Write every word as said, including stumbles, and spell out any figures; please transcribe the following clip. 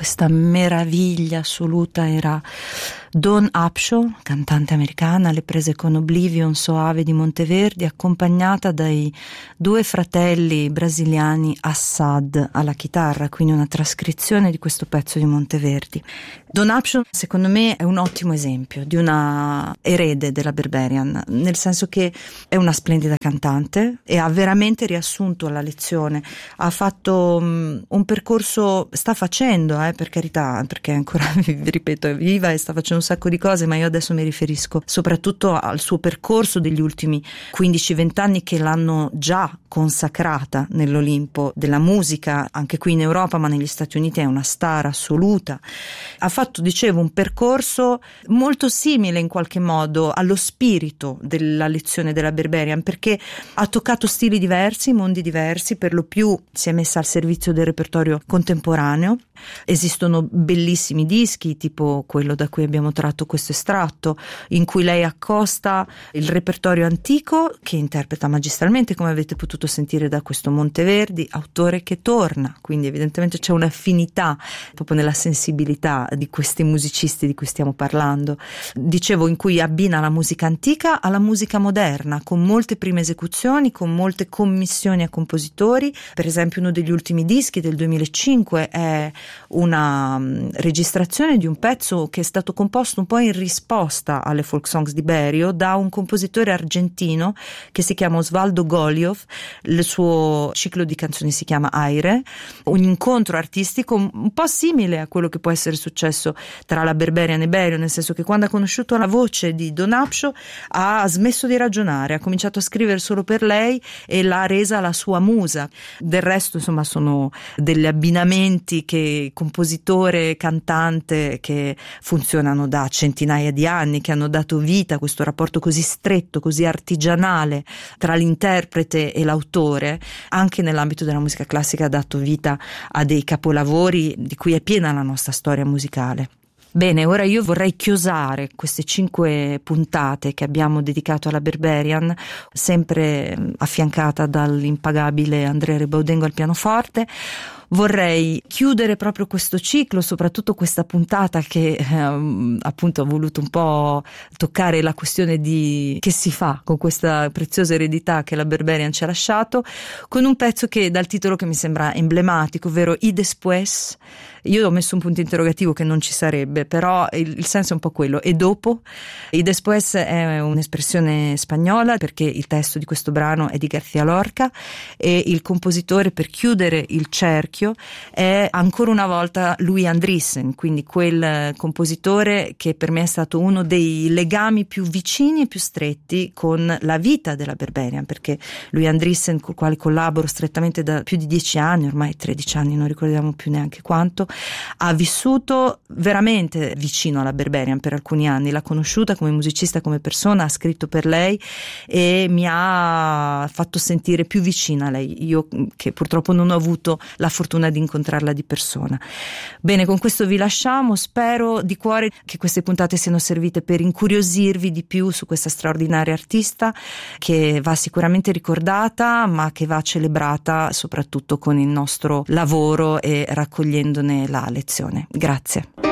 questa meraviglia assoluta era Dawn Upshaw, cantante americana, alle prese con Oblivion Soave di Monteverdi, accompagnata dai due fratelli brasiliani Assad alla chitarra, quindi una trascrizione di questo pezzo di Monteverdi. Dawn Upshaw, secondo me, è un ottimo esempio di una erede della Berberian, nel senso che è una splendida cantante e ha veramente riassunto la lezione. Ha fatto um, un percorso, sta facendo, eh, per carità, perché ancora, vi ripeto, è viva e sta facendo un sacco di cose, ma io adesso mi riferisco soprattutto al suo percorso degli ultimi quindici venti anni che l'hanno già consacrata nell'Olimpo della musica, anche qui in Europa, ma negli Stati Uniti è una star assoluta. Ha fatto, dicevo, un percorso molto simile in qualche modo allo spirito della lezione della Berberian, perché ha toccato stili diversi, mondi diversi, per lo più si è messa al servizio del repertorio contemporaneo. Esistono bellissimi dischi, tipo quello da cui abbiamo tratto questo estratto, in cui lei accosta il repertorio antico, che interpreta magistralmente, come avete potuto sentire da questo Monteverdi, autore che torna, quindi evidentemente c'è un'affinità proprio nella sensibilità di questi musicisti di cui stiamo parlando. Dicevo, in cui abbina la musica antica alla musica moderna, con molte prime esecuzioni, con molte commissioni a compositori. Per esempio, uno degli ultimi dischi del duemilacinque è una um, registrazione di un pezzo che è stato composto un po' in risposta alle folk songs di Berio da un compositore argentino che si chiama Osvaldo Goliov. Il suo ciclo di canzoni si chiama Aire, un incontro artistico un po' simile a quello che può essere successo tra la Berberian e Berio, nel senso che quando ha conosciuto la voce di Dawn Upshaw ha smesso di ragionare, ha cominciato a scrivere solo per lei e l'ha resa la sua musa. Del resto, insomma, sono degli abbinamenti che compositore cantante che funzionano da centinaia di anni, che hanno dato vita a questo rapporto così stretto, così artigianale tra l'interprete e l'autore. Anche nell'ambito della musica classica ha dato vita a dei capolavori di cui è piena la nostra storia musicale. Bene, ora io vorrei chiosare queste cinque puntate che abbiamo dedicato alla Berberian, sempre affiancata dall'impagabile Andrea Rebaudengo al pianoforte. Vorrei chiudere proprio questo ciclo, soprattutto questa puntata che ehm, appunto ha voluto un po' toccare la questione di che si fa con questa preziosa eredità che la Berberian ci ha lasciato, con un pezzo che dal titolo che mi sembra emblematico, ovvero I Después. Io ho messo un punto interrogativo che non ci sarebbe, però il, il senso è un po' quello. E dopo? I Después è un'espressione spagnola perché il testo di questo brano è di García Lorca e il compositore per chiudere il cerchio è ancora una volta Louis Andriessen, quindi quel compositore che per me è stato uno dei legami più vicini e più stretti con la vita della Berberian, perché Louis Andriessen, col quale collaboro strettamente da più di dieci anni, ormai tredici anni, non ricordiamo più neanche quanto, ha vissuto veramente vicino alla Berberian per alcuni anni, l'ha conosciuta come musicista, come persona, ha scritto per lei e mi ha fatto sentire più vicina a lei, io che purtroppo non ho avuto la fortuna di incontrarla di persona. Bene, con questo vi lasciamo, spero di cuore che queste puntate siano servite per incuriosirvi di più su questa straordinaria artista che va sicuramente ricordata ma che va celebrata soprattutto con il nostro lavoro e raccogliendone la lezione. Grazie.